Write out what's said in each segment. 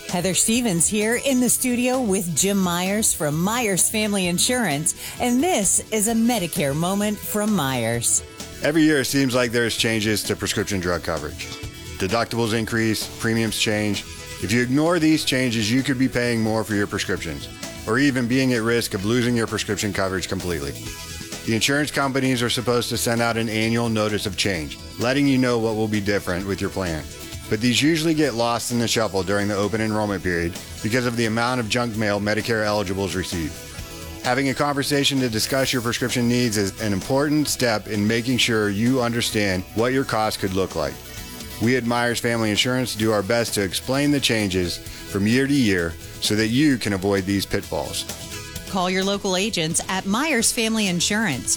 Heather Stevens here in the studio with Jim Myers from Myers Family Insurance, and this is a Medicare moment from Myers. Every year it seems like there's changes to prescription drug coverage. Deductibles increase, premiums change. If you ignore these changes, you could be paying more for your prescriptions, or even being at risk of losing your prescription coverage completely. The insurance companies are supposed to send out an annual notice of change, letting you know what will be different with your plan. But these usually get lost in the shuffle during the open enrollment period because of the amount of junk mail Medicare eligibles receive. Having a conversation to discuss your prescription needs is an important step in making sure you understand what your costs could look like. We at Myers Family Insurance do our best to explain the changes from year to year so that you can avoid these pitfalls. Call your local agents at Myers Family Insurance,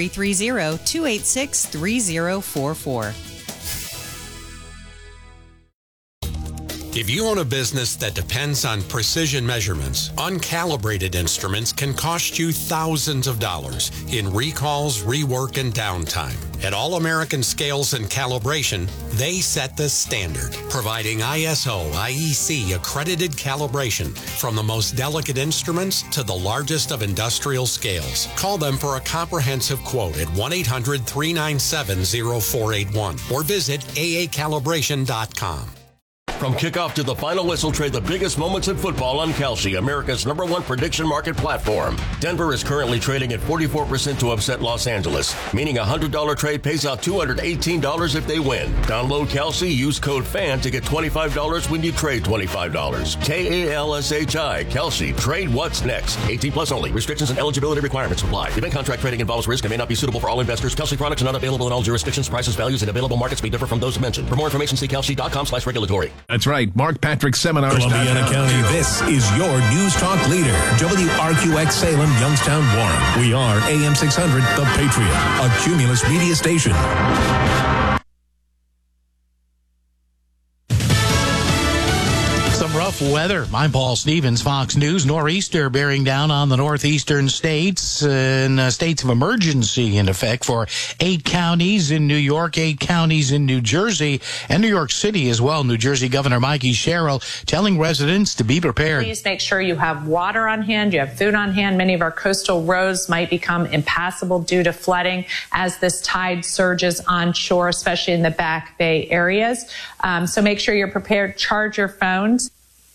330-286-3044. If you own a business that depends on precision measurements, uncalibrated instruments can cost you thousands of dollars in recalls, rework, and downtime. At All American Scales and Calibration, they set the standard, providing ISO, IEC accredited calibration from the most delicate instruments to the largest of industrial scales. Call them for a comprehensive quote at 1-800-397-0481 or visit aacalibration.com. From kickoff to the final whistle, trade the biggest moments in football on Kalshi, America's #1 prediction market platform. Denver is currently trading at 44% to upset Los Angeles, meaning a $100 trade pays out $218 if they win. Download Kalshi, use code FAN to get $25 when you trade $25. Kalshi, Kalshi, trade what's next. 18 plus only. Restrictions and eligibility requirements apply. Event contract trading involves risk and may not be suitable for all investors. Kalshi products are not available in all jurisdictions. Prices, values, and available markets may differ from those mentioned. For more information, see kalshi.com/regulatory. That's right. Mark Patrick Seminars. Columbiana County, this is your News Talk leader. WRQX Salem, Youngstown, Warren. We are AM 600, The Patriot, a Cumulus media station. Rough weather. I'm Paul Stevens, Fox News. Nor'easter bearing down on the northeastern states, and states of emergency in effect for 8 counties in New York, 8 counties in New Jersey, and New York City as well. New Jersey Governor Mikey Sherrill telling residents to be prepared. Please make sure you have water on hand, you have food on hand. Many of our coastal roads might become impassable due to flooding as this tide surges onshore, especially in the Back Bay areas. So make sure you're prepared. Charge your phones.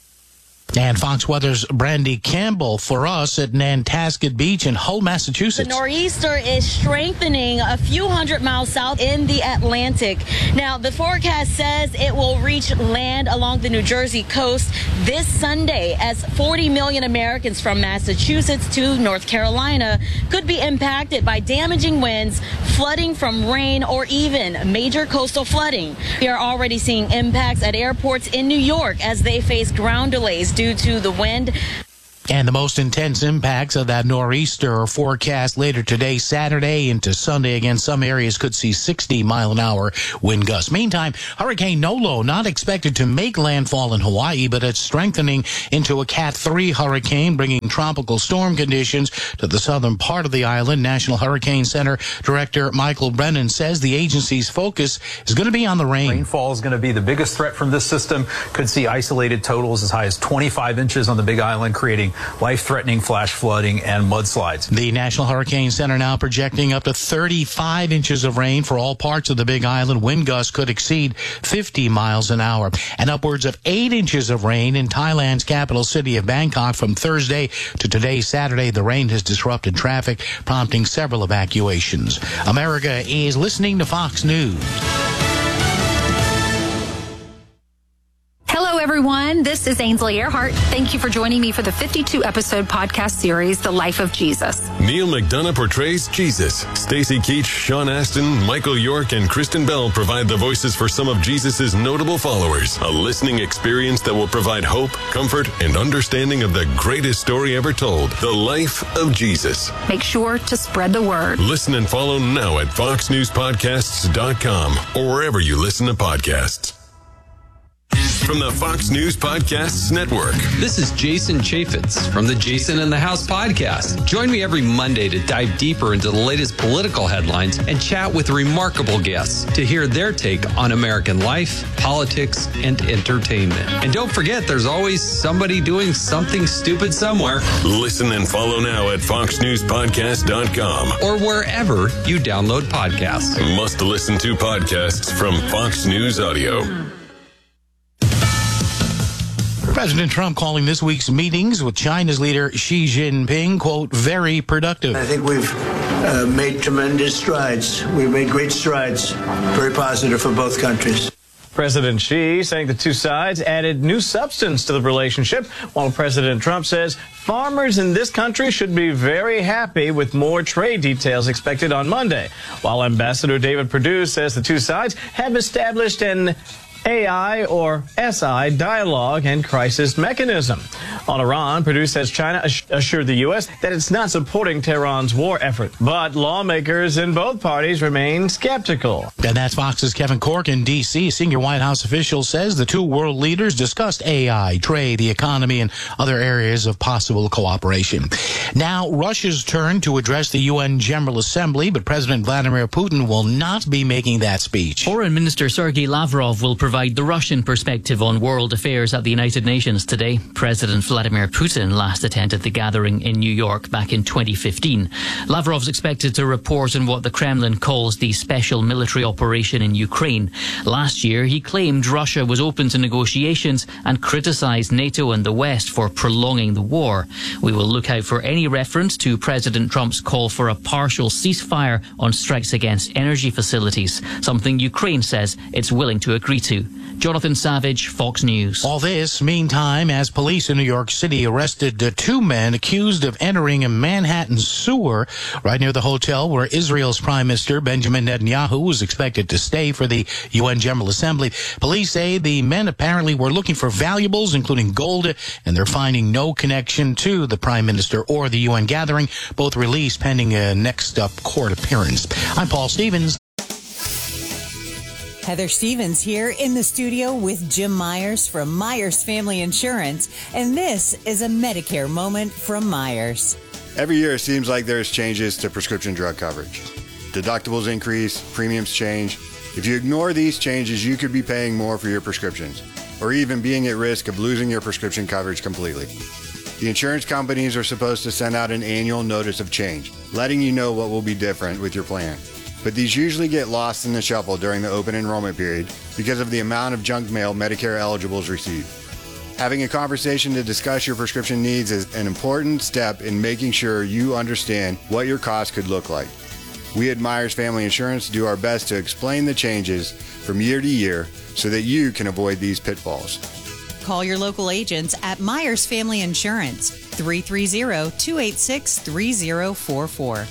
And Fox Weather's Brandy Campbell for us at Nantasket Beach in Hull, Massachusetts. The nor'easter is strengthening a few hundred miles south in the Atlantic. Now, the forecast says it will reach land along the New Jersey coast this Sunday as 40 million Americans from Massachusetts to North Carolina could be impacted by damaging winds, flooding from rain, or even major coastal flooding. We are already seeing impacts at airports in New York as they face ground delays due to the wind. And the most intense impacts of that nor'easter are forecast later today, Saturday into Sunday. Again, some areas could see 60-mile-an-hour wind gusts. Meantime, Hurricane Nolo not expected to make landfall in Hawaii, but it's strengthening into a Cat 3 hurricane, bringing tropical storm conditions to the southern part of the island. National Hurricane Center Director Michael Brennan says the agency's focus is going to be on the rain. Rainfall is going to be the biggest threat from this system. Could see isolated totals as high as 25 inches on the Big Island, creating life-threatening flash flooding and mudslides. The National Hurricane Center now projecting up to 35 inches of rain for all parts of the Big Island. Wind gusts could exceed 50 miles an hour. And upwards of 8 inches of rain in Thailand's capital city of Bangkok from Thursday to today, Saturday. The rain has disrupted traffic, prompting several evacuations. America is listening to Fox News. Hello, everyone. This is Ainsley Earhart. Thank you for joining me for the 52-episode podcast series, The Life of Jesus. Neil McDonough portrays Jesus. Stacy Keach, Sean Astin, Michael York, and Kristen Bell provide the voices for some of Jesus' notable followers. A listening experience that will provide hope, comfort, and understanding of the greatest story ever told, The Life of Jesus. Make sure to spread the word. Listen and follow now at foxnewspodcasts.com or wherever you listen to podcasts. from the Fox News Podcasts Network. This is Jason Chaffetz from the Jason in the House podcast. Join me every Monday to dive deeper into the latest political headlines and chat with remarkable guests to hear their take on American life, politics, and entertainment. And don't forget, there's always somebody doing something stupid somewhere. Listen and follow now at foxnewspodcast.com or wherever you download podcasts. Must listen to podcasts from Fox News Audio. President Trump calling this week's meetings with China's leader Xi Jinping, quote, very productive. I think we've made tremendous strides. We've made great strides, very positive for both countries. President Xi saying the two sides added new substance to the relationship, while President Trump says farmers in this country should be very happy with more trade details expected on Monday, while Ambassador David Perdue says the two sides have established an AI or SI dialogue and crisis mechanism. On Iran, Perdue says China assured the U.S. that it's not supporting Tehran's war effort. But lawmakers in both parties remain skeptical. And that's Fox's Kevin Corke in D.C. Senior White House official says the two world leaders discussed AI, trade, the economy, and other areas of possible cooperation. Now, Russia's turn to address the UN General Assembly, but President Vladimir Putin will not be making that speech. Foreign Minister Sergei Lavrov will provide the Russian perspective on world affairs at the United Nations today. President Vladimir Putin last attended the gathering in New York back in 2015. Lavrov's expected to report on what the Kremlin calls the special military operation in Ukraine. Last year, he claimed Russia was open to negotiations and criticized NATO and the West for prolonging the war. We will look out for any reference to President Trump's call for a partial ceasefire on strikes against energy facilities, something Ukraine says it's willing to agree to. Jonathan Savage, Fox News. All this, meantime, as police in New York City arrested two men accused of entering a Manhattan sewer right near the hotel where Israel's Prime Minister Benjamin Netanyahu was expected to stay for the UN General Assembly. Police say the men apparently were looking for valuables, including gold, and they're finding no connection to the Prime Minister or the UN gathering, both released pending a next-up court appearance. I'm Paul Stevens. Heather Stevens here in the studio with Jim Myers from Myers Family Insurance, and this is a Medicare moment from Myers. Every year it seems like there's changes to prescription drug coverage. Deductibles increase, premiums change. If you ignore these changes, you could be paying more for your prescriptions, or even being at risk of losing your prescription coverage completely. The insurance companies are supposed to send out an annual notice of change, letting you know what will be different with your plan. But these usually get lost in the shuffle during the open enrollment period because of the amount of junk mail Medicare eligibles receive. Having a conversation to discuss your prescription needs is an important step in making sure you understand what your costs could look like. We at Myers Family Insurance do our best to explain the changes from year to year so that you can avoid these pitfalls. Call your local agents at Myers Family Insurance, 330-286-3044.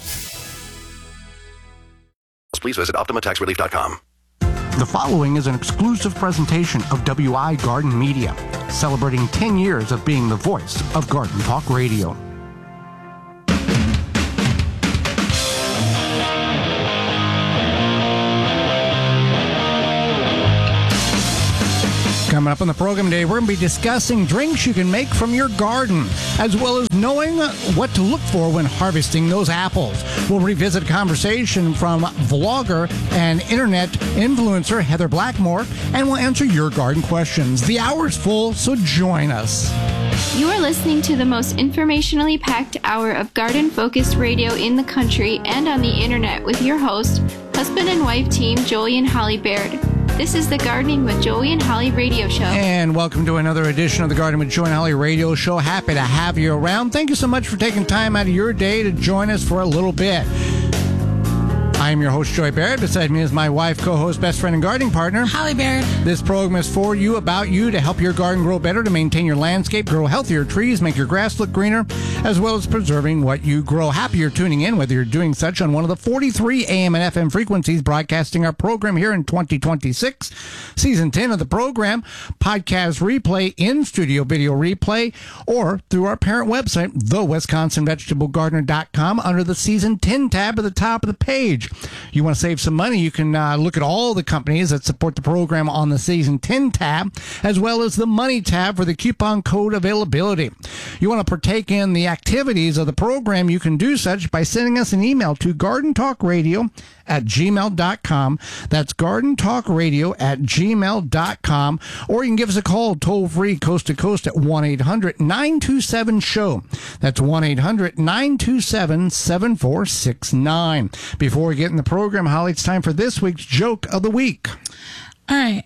Please visit OptimaTaxRelief.com. The following is an exclusive presentation of WI Garden Media, celebrating 10 years of being the voice of Garden Talk Radio. Coming up on the program today, we're going to be discussing drinks you can make from your garden, as well as knowing what to look for when harvesting those apples. We'll revisit a conversation from vlogger and internet influencer Heather Blackmore, and we'll answer your garden questions. The hour's full, so join us. You are listening to the most informationally packed hour of garden-focused radio in the country and on the internet with your host, husband and wife team Joey and Holly Baird. This is the Gardening with Joey and Holly radio show. And welcome to another edition of the Gardening with Joey and Holly radio show. Happy to have you around. Thank you so much for taking time out of your day to join us for a little bit. I am your host, Joey Baird. Beside me is my wife, co-host, best friend, and gardening partner, Holly Baird. This program is for you, about you, to help your garden grow better, to maintain your landscape, grow healthier trees, make your grass look greener, as well as preserving what you grow. Happy you're tuning in, whether you're doing such on one of the 43 AM and FM frequencies broadcasting our program here in 2026, Season 10 of the program, podcast replay, in-studio video replay, or through our parent website, thewisconsinvegetablegardener.com, under the Season 10 tab at the top of the page. You want to save some money, you can look at all the companies that support the program on the Season 10 tab, as well as the Money tab for the coupon code availability. You want to partake in the activities of the program, you can do such by sending us an email to gardentalkradio@gmail.com. That's gardentalkradio@gmail.com. Or you can give us a call toll-free coast to coast at 1-800-927-SHOW. That's 1-800-927-7469. Before we get in the program, Holly, it's time for this week's Joke of the Week. All right.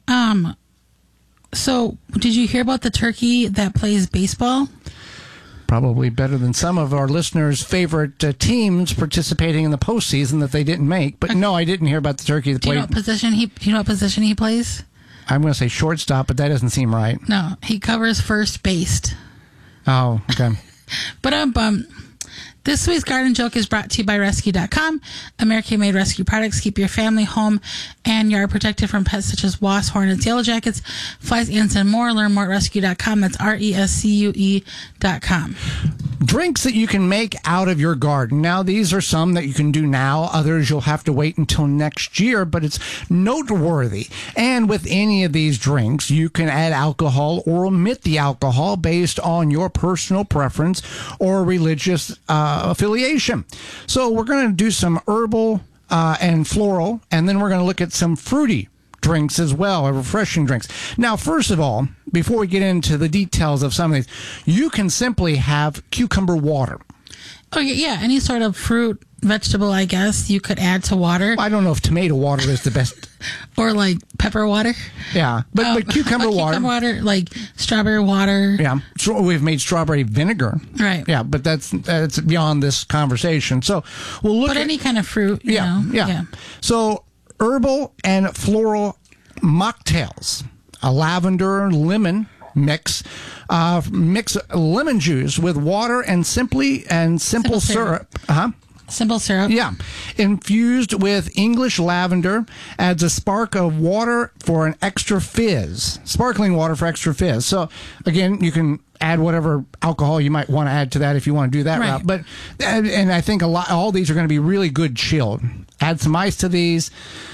So did you hear about the turkey that plays baseball? Probably better than some of our listeners' favorite teams participating in the postseason that they didn't make. But no, I didn't hear about the turkey that Do you know played. what position he plays? I'm going to say shortstop, but that doesn't seem right. No, he covers first base. Oh, okay. But this week's garden joke is brought to you by Rescue.com. American-made rescue products keep your family, home, and yard protected from pests such as wasps, hornets, yellow jackets, flies, ants, and more. Learn more at Rescue.com. That's RESCUE.com. Drinks that you can make out of your garden. Now, these are some that you can do now. Others you'll have to wait until next year, but it's noteworthy. And with any of these drinks, you can add alcohol or omit the alcohol based on your personal preference or religious affiliation. So we're going to do some herbal and floral, and then we're going to look at some fruity drinks as well, or refreshing drinks. Now, first of all, before we get into the details of some of these, you can simply have cucumber water. Oh, yeah, any sort of fruit, vegetable, I guess, you could add to water. I don't know if tomato water is the best. Or like pepper water. Yeah, but cucumber water. Cucumber water, like strawberry water. Yeah, we've made strawberry vinegar. Right. Yeah, but that's beyond this conversation. So we'll look at any kind of fruit, you yeah, know. Yeah. So herbal and floral mocktails, a lavender lemon mix. Mix lemon juice with water and simple syrup. Simple syrup. Yeah. Infused with English lavender, adds a spark of water for an extra fizz. Sparkling water for extra fizz. So, again, you can add whatever alcohol you might want to add to that if you want to do that route. But, and I think all these are going to be really good chilled. Add some ice to these.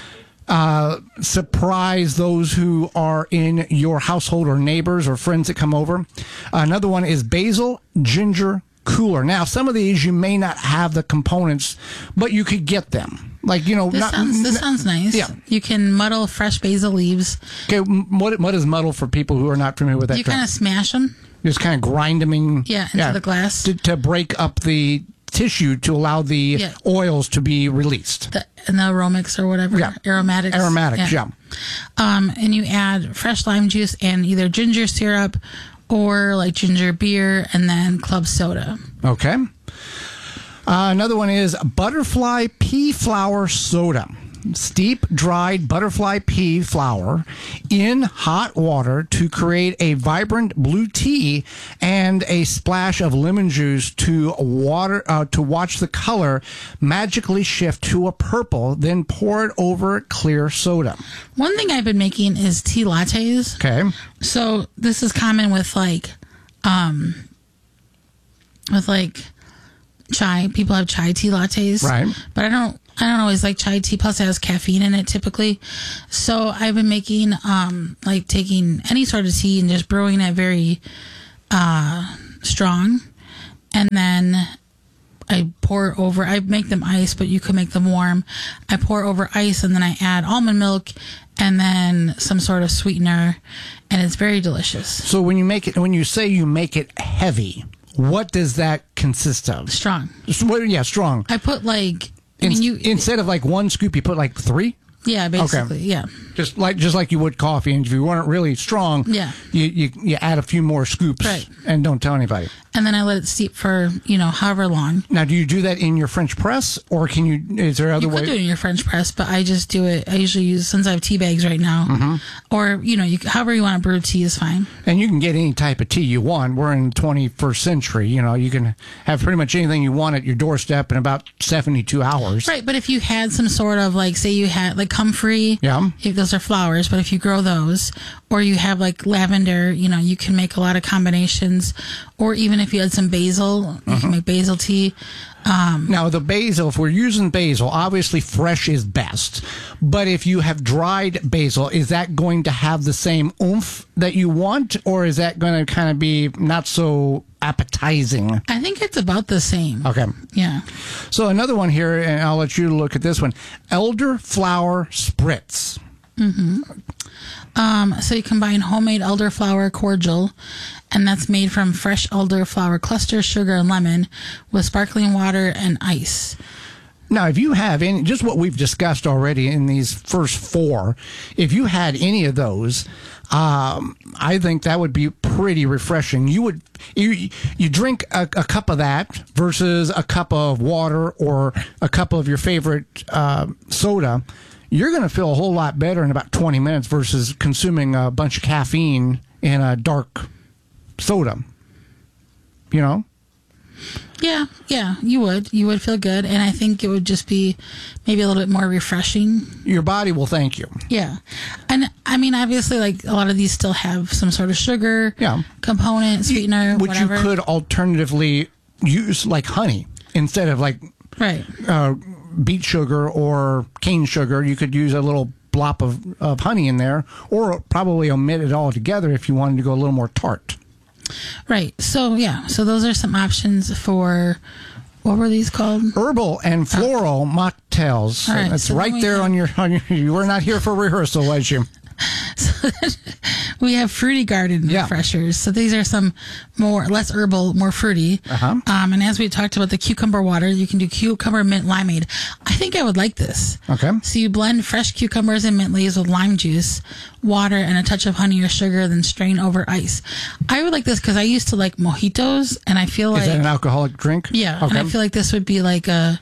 Surprise those who are in your household or neighbors or friends that come over. Another one is basil ginger cooler. Now, some of these you may not have the components, but you could get them. Like, you know, this sounds nice. Yeah, you can muddle fresh basil leaves. Okay, what is muddle for people who are not familiar with that? You kind of smash them. Just kind of grind them into the glass to break up the tissue to allow the oils to be released. And the aromatics or whatever. Yeah. Aromatics. Yeah. And you add fresh lime juice and either ginger syrup or like ginger beer and then club soda. Okay. Another one is butterfly pea flower soda. Steep dried butterfly pea flower in hot water to create a vibrant blue tea and a splash of lemon juice to watch the color magically shift to a purple, then pour it over clear soda. One thing I've been making is tea lattes. Okay. So this is common with like chai. People have chai tea lattes. Right. But I don't always like chai tea, plus it has caffeine in it typically. So I've been making like taking any sort of tea and just brewing it very strong, and then I make them ice, but you could make them warm. I pour over ice, and then I add almond milk and then some sort of sweetener, and it's very delicious. So when you say you make it heavy, what does that consist of? Strong. Strong. I put like instead of like one scoop, you put like 3? Yeah, basically, okay. Yeah. Just like you would coffee, and if you want it really strong, you add a few more scoops, right, and don't tell anybody. And then I let it steep for however long. Now, do you do that in your French press, or is there other way? You could do it in your French press, but I just do it. I usually use, since I have tea bags right now, or however you want to brew tea is fine. And you can get any type of tea you want. We're in the 21st century. You can have pretty much anything you want at your doorstep in about 72 hours. Right, but if you had some sort of say you had comfrey, yeah, if those are flowers, but if you grow those, or you have like lavender, you can make a lot of combinations. Or even if you had some basil, you can make basil tea. Now, the basil, if we're using basil, obviously fresh is best. But if you have dried basil, is that going to have the same oomph that you want? Or is that going to kind of be not so appetizing? I think it's about the same. Okay. Yeah. So another one here, and I'll let you look at this one. Elderflower spritz. So you combine homemade elderflower cordial, and that's made from fresh elderflower clusters, sugar, and lemon with sparkling water and ice. Now, if you have any, just what we've discussed already in these first 4, if you had any of those, I think that would be pretty refreshing. You drink a cup of that versus a cup of water or a cup of your favorite soda. You're going to feel a whole lot better in about 20 minutes versus consuming a bunch of caffeine in a dark soda. Yeah, you would feel good, and I think it would just be maybe a little bit more refreshing. Your body will thank you. Yeah, and I mean, obviously, like a lot of these still have some sort of sugar component, sweetener, which whatever. you could alternatively use like honey instead of like beet sugar or cane sugar. You could use a little blop of honey in there, or probably omit it all together if you wanted to go a little more tart. Right. So, so those are some options for, what were these called? Herbal and floral mocktails. All right, That's so right there on your, you were not here for rehearsal, was you? So we have fruity garden refreshers. So these are some less herbal, more fruity. And as we talked about the cucumber water, you can do cucumber mint limeade. I think I would like this. Okay. So you blend fresh cucumbers and mint leaves with lime juice, water, and a touch of honey or sugar, then strain over ice. I would like this because I used to like mojitos, and I feel like... Is that an alcoholic drink? Yeah. Okay. And I feel like this would be like a...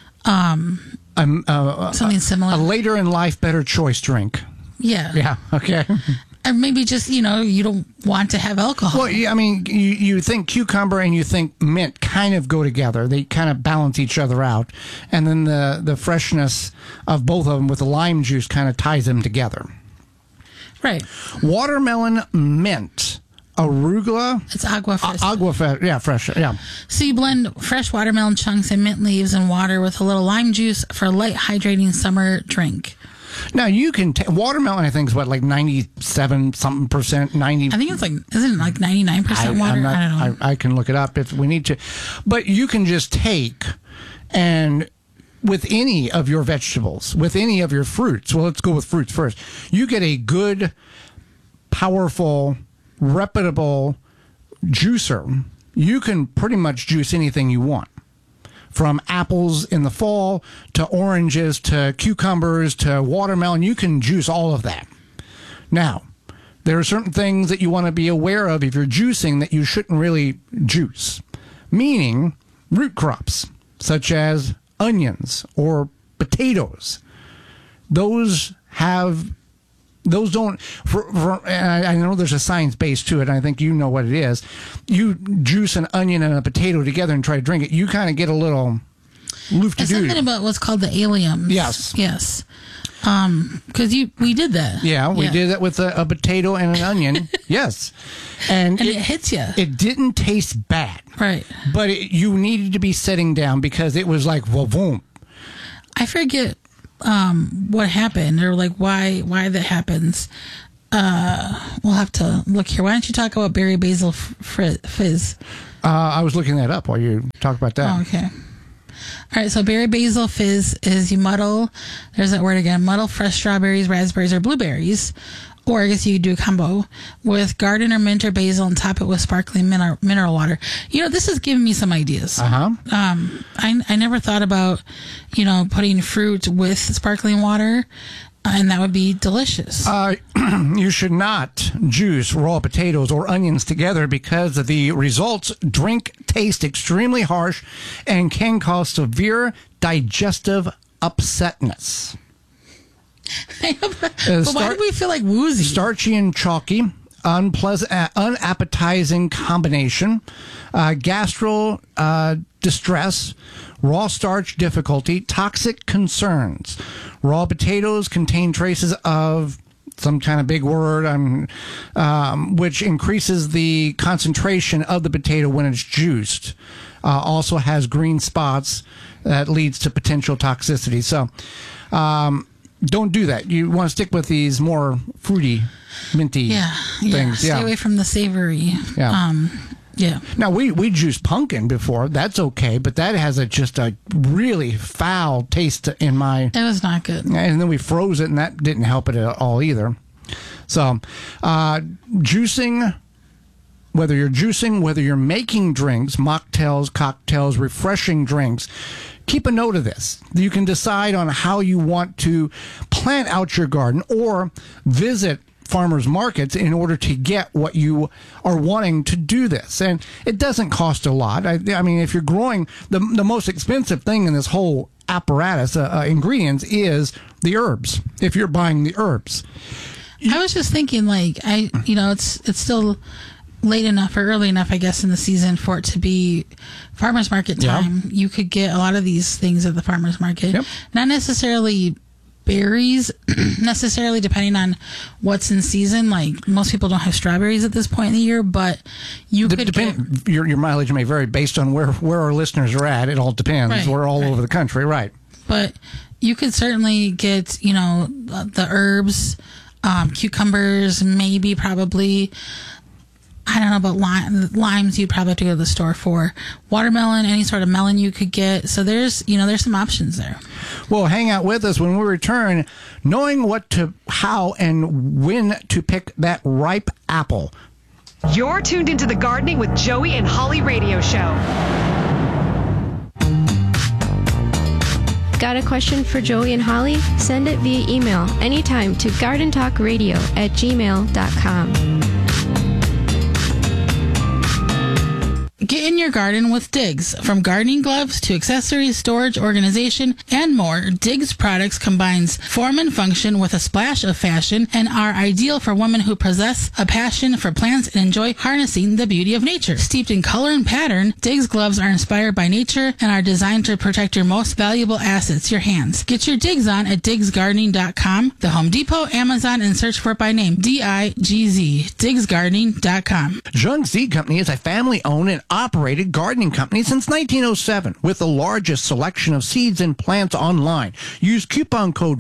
something similar. A later in life better choice drink. Yeah. Yeah. Okay. Or maybe just, you don't want to have alcohol. Well, I mean, you think cucumber and you think mint kind of go together. They kind of balance each other out. And then the freshness of both of them with the lime juice kind of ties them together. Right. Watermelon mint. Arugula. It's agua fresca. Agua fresca. Yeah, fresh. Yeah. So you blend fresh watermelon chunks and mint leaves and water with a little lime juice for a light, hydrating summer drink. Now you can watermelon. I think is what, like 97% 90. I think it's like, isn't it like 99% water? I don't know. I can look it up if we need to, but you can just take and with any of your vegetables, with any of your fruits. Well, let's go with fruits first. You get a good, powerful, reputable juicer. You can pretty much juice anything you want. From apples in the fall to oranges to cucumbers to watermelon, you can juice all of that. Now, there are certain things that you want to be aware of if you're juicing that you shouldn't really juice. Meaning root crops, such as onions or potatoes. Those don't, and I know there's a science base to it, and I think you know what it is. You juice an onion and a potato together and try to drink it, you kind of get a little loofty-doo. There's something about what's called the alliums. Yes. Yes. Because we did that. Yeah, we did that with a potato and an onion. Yes. And it hits you. It didn't taste bad. Right. But you needed to be sitting down because it was like, boom. I forget what happened or like why that happens. We'll have to look here. Why don't you talk about berry basil fizz? I was looking that up while you talk about that. Oh, okay. All right, so berry basil fizz is you muddle, there's that word again, muddle fresh strawberries, raspberries, or blueberries, or I guess you could do a combo with garden or mint or basil and top it with sparkling mineral water. This is giving me some ideas. I never thought about, putting fruit with sparkling water, and that would be delicious. You should not juice raw potatoes or onions together because the results taste extremely harsh and can cause severe digestive upsetness. But why do we feel like woozy? Starchy and chalky, unpleasant, unappetizing combination, gastro distress, raw starch difficulty, toxic concerns. Raw potatoes contain traces of some kind of big word, which increases the concentration of the potato when it's juiced. Also has green spots that leads to potential toxicity. So don't do that. You want to stick with these more fruity, minty things. Stay away from the savory. Yeah. Now, we juiced pumpkin before. That's okay, but that has just a really foul taste in my... It was not good. And then we froze it, and that didn't help it at all either. So, juicing, whether you're making drinks, mocktails, cocktails, refreshing drinks, keep a note of this. You can decide on how you want to plant out your garden or visit farmers markets in order to get what you are wanting to do this. And it doesn't cost a lot. I mean, if you're growing, the most expensive thing in this whole apparatus, ingredients, is the herbs, if you're buying the herbs. I was just thinking, it's still late enough or early enough, I guess, in the season for it to be farmers market time. Yeah. You could get a lot of these things at the farmers market. Yep. Not necessarily berries, necessarily, depending on what's in season. Like, most people don't have strawberries at this point in the year, but you could get... Your mileage may vary based on where our listeners are at. It all depends. Right, we're all over the country, right? But you could certainly get, the herbs, cucumbers, probably... I don't know about limes. You'd probably have to go to the store for. Watermelon, any sort of melon you could get. So there's some options there. Well, hang out with us when we return, knowing how and when to pick that ripe apple. You're tuned into the Gardening with Joey and Holly radio show. Got a question for Joey and Holly? Send it via email anytime to gardentalkradio@gmail.com. Get in your garden with Diggs. From gardening gloves to accessories, storage, organization, and more, Diggs products combines form and function with a splash of fashion and are ideal for women who possess a passion for plants and enjoy harnessing the beauty of nature. Steeped in color and pattern, Diggs gloves are inspired by nature and are designed to protect your most valuable assets, your hands. Get your Diggs on at DiggsGardening.com, the Home Depot, Amazon, and search for it by name, DIGZ, DiggsGardening.com. Jung Seed Company is a family-owned and operated gardening company since 1907 with the largest selection of seeds and plants online. Use coupon code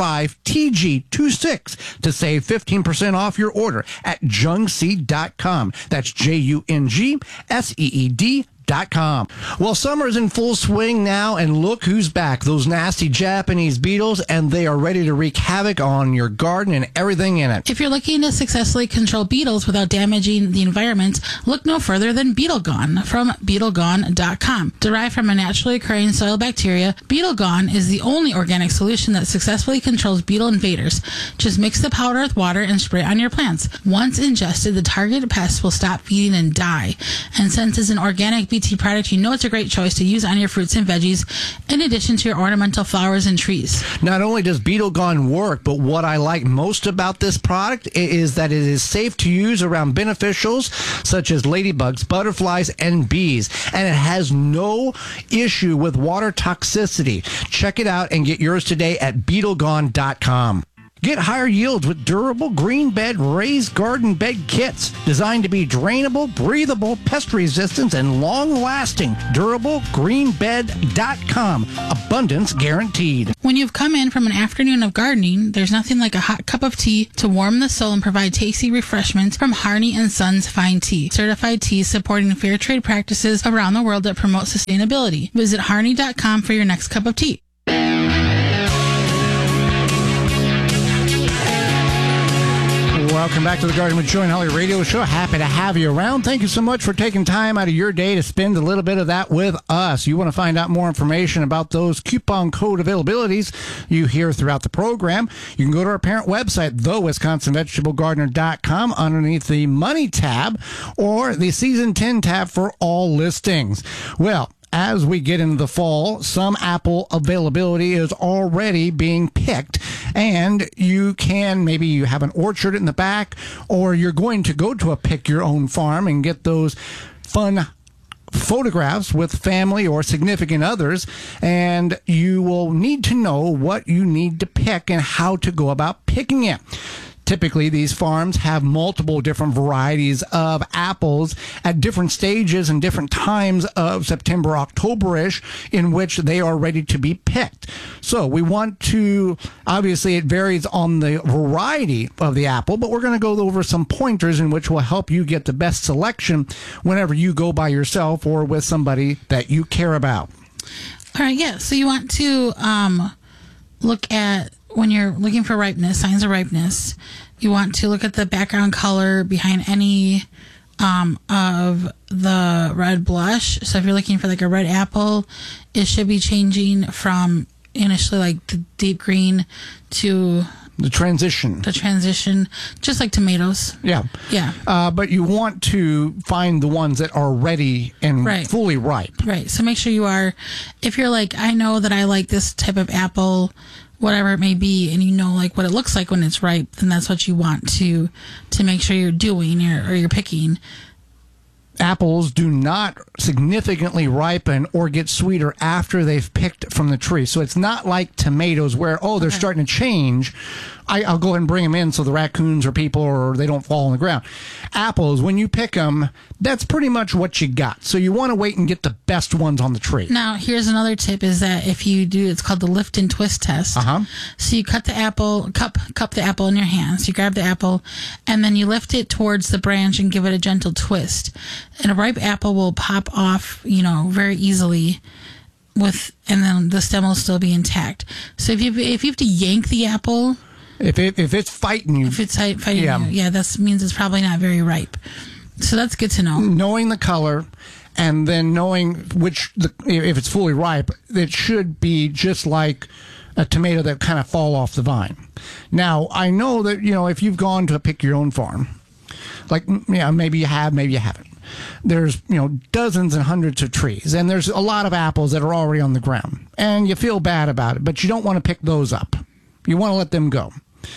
15TG26 to save 15% off your order at jungseed.com. That's JUNGSEED.com. Well, summer's in full swing now, and look who's back. Those nasty Japanese beetles, and they are ready to wreak havoc on your garden and everything in it. If you're looking to successfully control beetles without damaging the environment, look no further than Beetle Gone from BeetleGone.com. Derived from a naturally occurring soil bacteria, Beetle Gone is the only organic solution that successfully controls beetle invaders. Just mix the powder with water and spray it on your plants. Once ingested, the targeted pests will stop feeding and die. And since it's an organic BT product, you know it's a great choice to use on your fruits and veggies in addition to your ornamental flowers and trees. Not only does Beetle Gone work, but what I like most about this product is that it is safe to use around beneficials such as ladybugs, butterflies, and bees. And it has no issue with water toxicity. Check it out and get yours today at BeetleGone.com. Get higher yields with durable green bed raised garden bed kits designed to be drainable, breathable, pest resistant, and long-lasting. DurableGreenBed.com. Abundance guaranteed. When you've come in from an afternoon of gardening, there's nothing like a hot cup of tea to warm the soul and provide tasty refreshments from Harney & Sons Fine Tea. Certified tea supporting fair trade practices around the world that promote sustainability. Visit Harney.com for your next cup of tea. Welcome back to the Garden with Joey and Holly radio show. Happy to have you around. Thank you so much for taking time out of your day to spend a little bit of that with us. You want to find out more information about those coupon code availabilities you hear throughout the program, you can go to our parent website, thewisconsinvegetablegardener.com, underneath the Money tab or the Season 10 tab for all listings. Well, as we get into the fall, some apple availability is already being picked, and you have an orchard in the back, or you're going to go to a pick your own farm and get those fun photographs with family or significant others, and you will need to know what you need to pick and how to go about picking it. Typically, these farms have multiple different varieties of apples at different stages and different times of September, October-ish, in which they are ready to be picked. So we want to, obviously it varies on the variety of the apple, but we're going to go over some pointers in which will help you get the best selection whenever you go by yourself or with somebody that you care about. All right, yeah. So you want to look at, when you're looking for ripeness, signs of ripeness, you want to look at the background color behind any of the red blush. So if you're looking for like a red apple, it should be changing from initially like the deep green to the transition, just like tomatoes. Yeah. But you want to find the ones that are ready and fully ripe. Right. So make sure you are, if you're like, I know that I like this type of apple, whatever it may be, and you know like what it looks like when it's ripe, then that's what you want to make sure you're doing or you're picking. Apples do not significantly ripen or get sweeter after they've picked from the tree. So it's not like tomatoes where, they're starting to change. I'll go ahead and bring them in so the raccoons or people or they don't fall on the ground. Apples, when you pick them, that's pretty much what you got. So you want to wait and get the best ones on the tree. Now, here's another tip is that if you do, it's called the lift and twist test. So you cut the apple, cup the apple in your hands. You grab the apple and then you lift it towards the branch and give it a gentle twist. And a ripe apple will pop off, very easily and then the stem will still be intact. So if you have to yank the apple, if it's fighting you, that means it's probably not very ripe. So that's good to know. Knowing the color, and then knowing if it's fully ripe, it should be just like a tomato that kind of fall off the vine. Now I know that if you've gone to pick your own farm, maybe you have, maybe you haven't. There's dozens and hundreds of trees, and there's a lot of apples that are already on the ground, and you feel bad about it, but you don't want to pick those up. You want to let them go.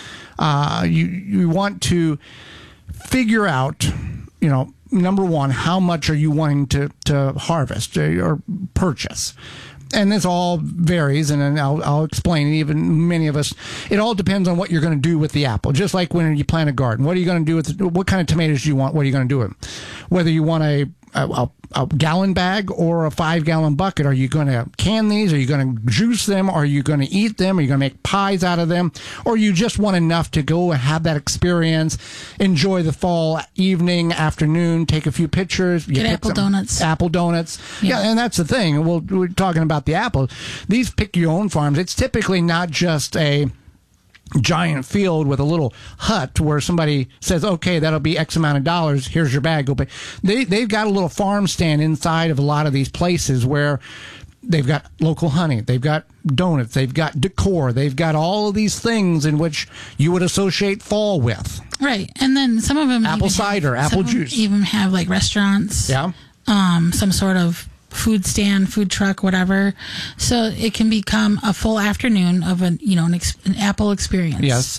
You want to figure out, number one, how much are you wanting to harvest or purchase? And this all varies, and I'll explain. Even many of us, it all depends on what you're going to do with the apple. Just like when you plant a garden, what are you going to do with what kind of tomatoes do you want? What are you going to do with them? Whether you want a gallon bag or a 5-gallon bucket, are you going to can these? Are you going to juice them? Are you going to eat them? Are you going to make pies out of them? Or you just want enough to go and have that experience, enjoy the fall evening, afternoon, take a few pictures. Get apple donuts. Apple donuts. Yeah, and that's the thing. We're talking about the apples. These pick your own farms. It's typically not just a giant field with a little hut where somebody says, okay, that'll be X amount of dollars. Here's your bag. Go pay. They've got a little farm stand inside of a lot of these places where they've got local honey. They've got donuts. They've got decor. They've got all of these things in which you would associate fall with. Right. And then some of them apple cider, apple juice. Even have like restaurants. Yeah. Some sort of food stand, food truck, whatever. So it can become a full afternoon of an apple experience. Yes.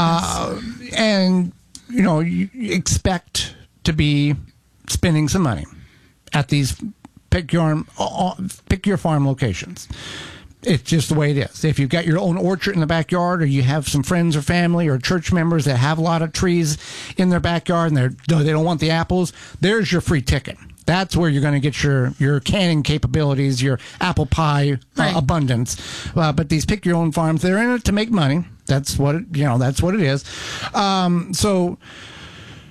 And you expect to be spending some money at these pick your farm locations. It's just the way it is. If you've got your own orchard in the backyard, or you have some friends or family or church members that have a lot of trees in their backyard and they don't want the apples, there's your free ticket. That's where you're going to get your canning capabilities, your apple pie abundance. But these pick your own farms, they're in it to make money. That's what it is. So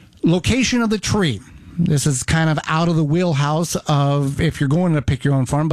location of the tree. This is kind of out of the wheelhouse of if you're going to pick your own farm.